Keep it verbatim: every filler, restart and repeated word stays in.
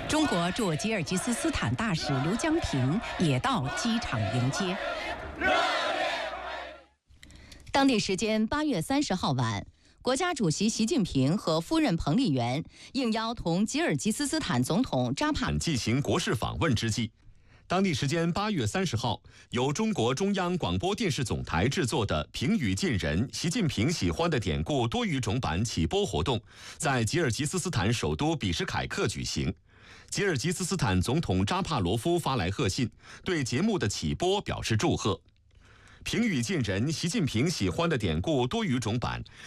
中国驻吉尔吉斯斯坦大使刘江平也到机场迎接。 当地时间八月三十号晚，国家主席习近平和夫人彭丽媛应邀同吉尔吉斯斯坦总统扎帕进行国事访问之际，当地时间八月三十号，由中国中央广播电视总台制作的评语近人习近平喜欢的典故多语种版启播活动在吉尔吉斯斯坦首都比什凯克举行。吉尔吉斯斯坦总统扎帕罗夫发来贺信，对节目的启播表示祝贺。评语近人习近平喜欢的典故多语种版